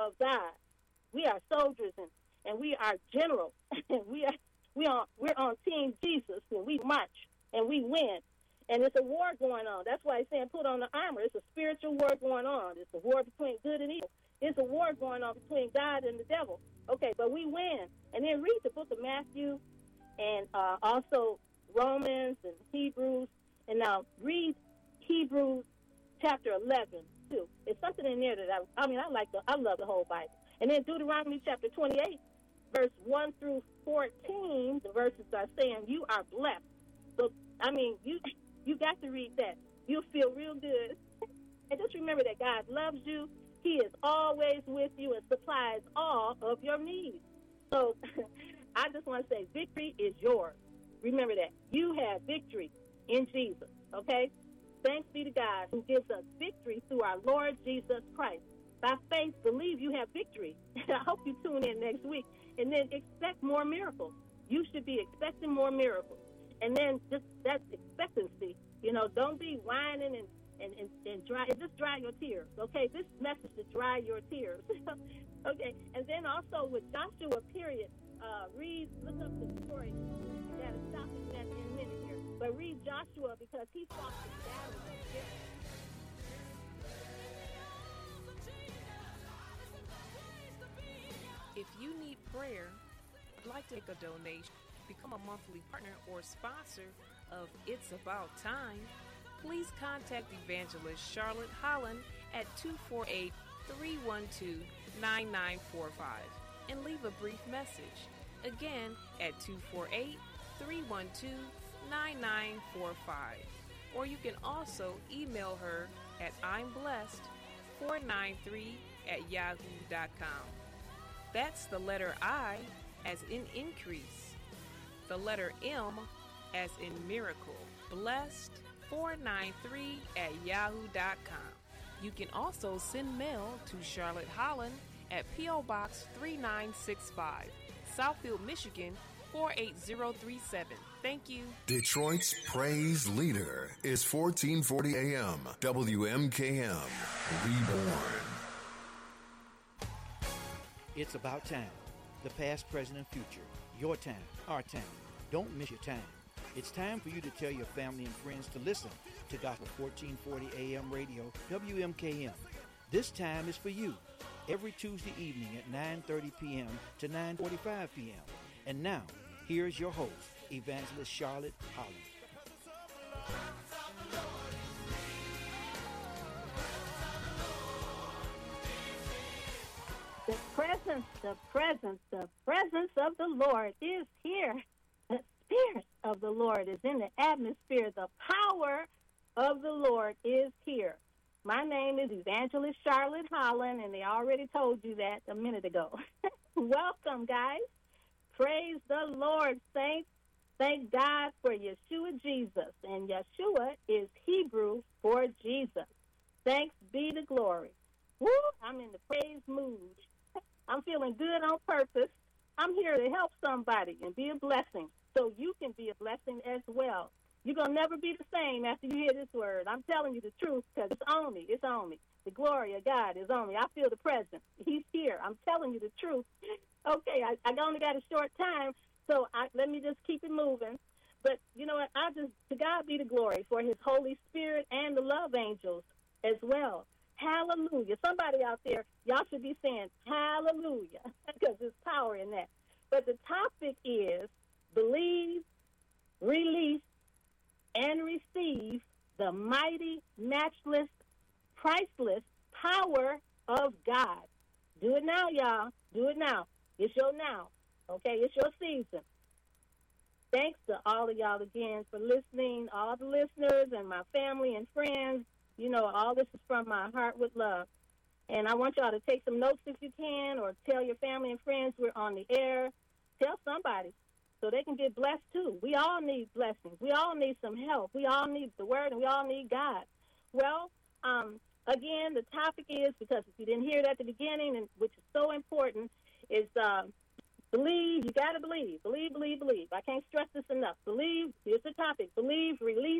of God. We are soldiers and we are generals. We're on Team Jesus, and we march and we win. And it's a war going on. That's why he's saying put on the armor. It's a spiritual war going on. It's a war between good and evil. It's a war going on between God and the devil. Okay, but we win. And then read the book of Matthew and also Romans and Hebrews. And now read Hebrews chapter 11, too. It's something in there that I love the whole Bible. And then Deuteronomy chapter 28, verse 1 through 14, the verses are saying you are blessed. So, you got to read that. You'll feel real good. And just remember that God loves you. He is always with you and supplies all of your needs. So I just want to say victory is yours. Remember that. You have victory in Jesus, okay? Thanks be to God who gives us victory through our Lord Jesus Christ. By faith, believe you have victory. I hope you tune in next week. And then expect more miracles. You should be expecting more miracles. And then just that expectancy, don't be whining and dry your tears, okay? This message to dry your tears, okay? And then also with Joshua, period, look up the story. You got to stop in a minute here. But read Joshua because he fought the battle. If you need prayer, would like to make a donation, become a monthly partner or sponsor of It's About Time, please contact Evangelist Charlotte Holland at 248-312-9945 and leave a brief message. Again, at 248-312-9945. Or you can also email her at imblessed493@yahoo.com. That's the letter I as in increase, the letter M as in miracle, blessed493@yahoo.com. You can also send mail to Charlotte Holland at P.O. Box 3965, Southfield, Michigan 48037. Thank you. Detroit's praise leader is 1440 AM WMKM Reborn. It's about time. The past, present, and future. Your time, our time. Don't miss your time. It's time for you to tell your family and friends to listen to Gospel 1440 AM radio, WMKM. This time is for you. Every Tuesday evening at 9:30 p.m. to 9:45 p.m. And now, here's your host, Evangelist Charlotte Holland. The presence of the Lord is here. The Spirit of the Lord is in the atmosphere. The power of the Lord is here. My name is Evangelist Charlotte Holland, and they already told you that a minute ago. Welcome, guys. Praise the Lord, saints. Thank God for Yeshua Jesus. And Yeshua is Hebrew for Jesus. Thanks be to glory. Woo, I'm in the praise mood. I'm feeling good on purpose. I'm here to help somebody and be a blessing so you can be a blessing as well. You're going to never be the same after you hear this word. I'm telling you the truth because it's on me. It's on me. The glory of God is on me. I feel the presence. He's here. I'm telling you the truth. Okay, I only got a short time, so let me just keep it moving. But you know what? To God be the glory for his Holy Spirit and the love angels as well. Hallelujah. Somebody out there, y'all should be saying hallelujah because there's power in that. But the topic is believe, release, and receive the mighty, matchless, priceless power of God. Do it now, y'all. Do it now. It's your now. Okay, it's your season. Thanks to all of y'all again for listening, all the listeners and my family and friends. You know, all this is from my heart with love. And I want y'all to take some notes if you can, or tell your family and friends we're on the air. Tell somebody so they can get blessed too. We all need blessings. We all need some help. We all need the word, and we all need God. Well, again, the topic is, because if you didn't hear it at the beginning, and which is so important, is believe. You got to believe. Believe, believe, believe. I can't stress this enough. Believe. Here's the topic. Believe, release,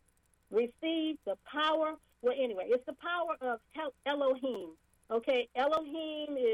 receive the power. Well, anyway, it's the power of Elohim. Okay, Elohim